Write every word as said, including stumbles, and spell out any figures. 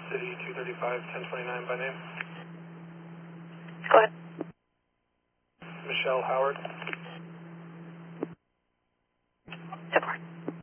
City two thirty-five, ten twenty-nine by name. Go ahead. Michelle Howard.